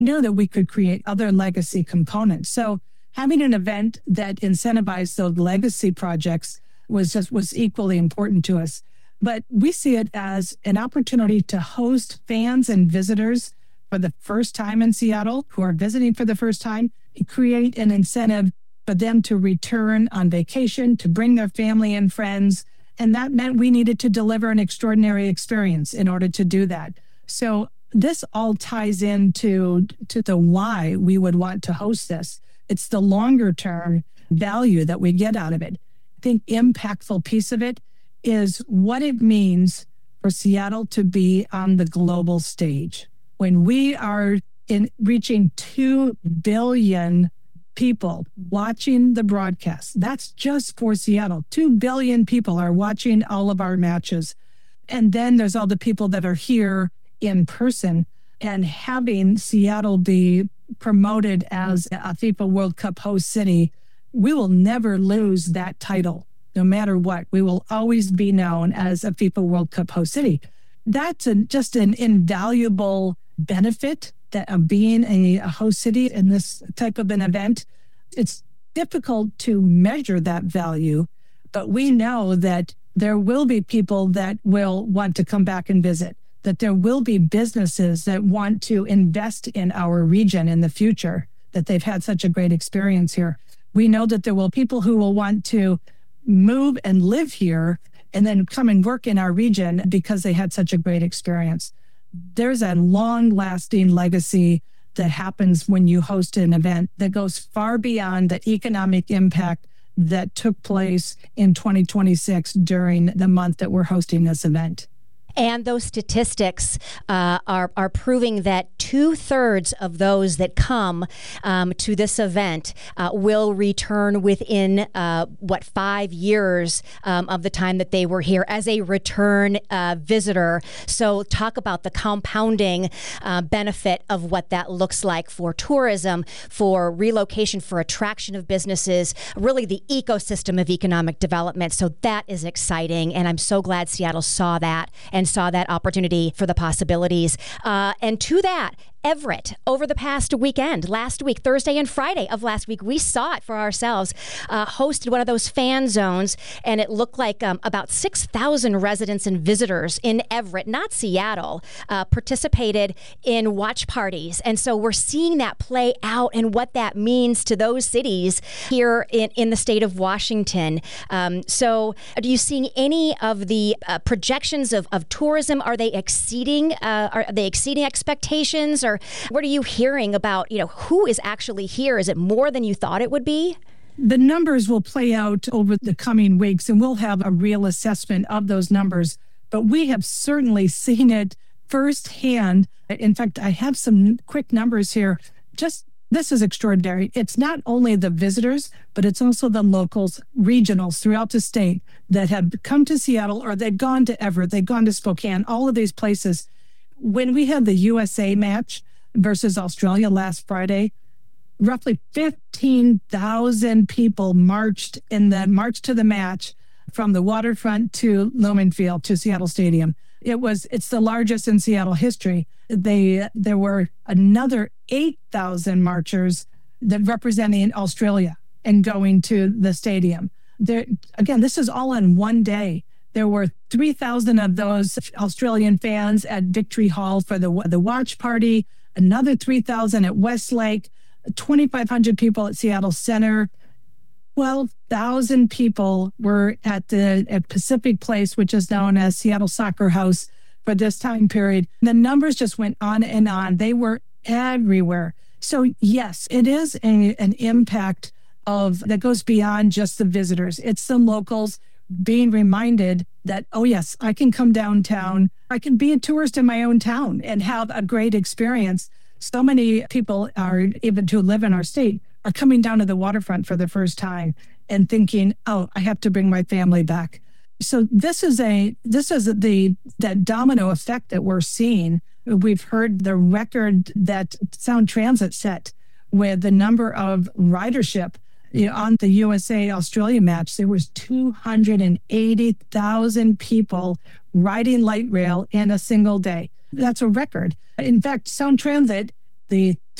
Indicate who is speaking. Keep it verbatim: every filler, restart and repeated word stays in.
Speaker 1: knew that we could create other legacy components. So having an event that incentivized those legacy projects was just was equally important to us. But we see it as an opportunity to host fans and visitors for the first time in Seattle who are visiting for the first time, and create an incentive for them to return on vacation, to bring their family and friends. And that meant we needed to deliver an extraordinary experience in order to do that. So this all ties into to the why we would want to host this. It's the longer term value that we get out of it. I think impactful piece of it is what it means for Seattle to be on the global stage. When we are in reaching two billion people watching the broadcast, that's just for Seattle. two billion people are watching all of our matches. And then there's all the people that are here in person, and having Seattle be promoted as a FIFA World Cup host city, we will never lose that title. No matter what, we will always be known as a FIFA World Cup host city. That's a, just an invaluable benefit that of being a, a host city in this type of an event. It's difficult to measure that value, but we know that there will be people that will want to come back and visit, that there will be businesses that want to invest in our region in the future, that they've had such a great experience here. We know that there will be people who will want to move and live here and then come and work in our region because they had such a great experience. There's a long-lasting legacy that happens when you host an event that goes far beyond the economic impact that took place in twenty twenty-six during the month that we're hosting this event.
Speaker 2: And those statistics uh, are are proving that two thirds of those that come um, to this event uh, will return within uh, what five years um, of the time that they were here as a return uh, visitor. So talk about the compounding uh, benefit of what that looks like for tourism, for relocation, for attraction of businesses, really the ecosystem of economic development. So that is exciting, and I'm so glad Seattle saw that and saw that opportunity for the possibilities. Uh, and to that, Everett, over the past weekend, last week, Thursday and Friday of last week, we saw it for ourselves, uh, hosted one of those fan zones, and it looked like um, about six thousand residents and visitors in Everett, not Seattle, uh, participated in watch parties. And so we're seeing that play out and what that means to those cities here in, in the state of Washington. Um, so are you seeing any of the uh, projections of, of tourism? Are they exceeding, uh, are they exceeding expectations? Or what are you hearing about, you know, who is actually here? Is it more than you thought it would be?
Speaker 1: The numbers will play out over the coming weeks, and we'll have a real assessment of those numbers. But we have certainly seen it firsthand. In fact, I have some quick numbers here. Just this is extraordinary. It's not only the visitors, but it's also the locals, regionals throughout the state that have come to Seattle, or they've gone to Everett, they've gone to Spokane, all of these places. When we had the U S A match versus Australia last Friday, roughly fifteen thousand people marched in the march to the match from the waterfront to Lumen Field to Seattle Stadium. It was it's the largest in Seattle history. They there were another eight thousand marchers that representing Australia and going to the stadium. There again, this is all in one day. There were three thousand of those Australian fans at Victory Hall for the the watch party, another three thousand at Westlake, twenty-five hundred people at Seattle Center, twelve thousand people were at the at Pacific Place, which is known as Seattle Soccer House for this time period. The numbers just went on and on. They were everywhere. So yes, it is a, an impact of that goes beyond just the visitors. It's the locals being reminded that, oh yes, I can come downtown. I can be a tourist in my own town and have a great experience. So many people are, even to live in our state, are coming down to the waterfront for the first time and thinking, oh, I have to bring my family back. So this is a this is the that domino effect that we're seeing. We've heard the record that Sound Transit set with the number of ridership. You know, on the U S A Australia match, there was two hundred eighty thousand people riding light rail in a single day. That's a record. In fact, Sound Transit, the